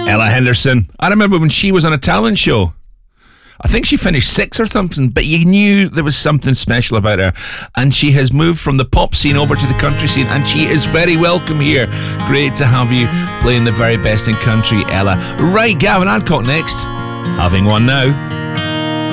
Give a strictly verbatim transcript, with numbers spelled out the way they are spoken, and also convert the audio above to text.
Ella Henderson. I remember when she was on a talent show. I think she finished sixth or something, but you knew there was something special about her. And she has moved from the pop scene over to the country scene, and she is very welcome here. Great to have you playing the very best in country, Ella. Right, Gavin Adcock next. Having one now.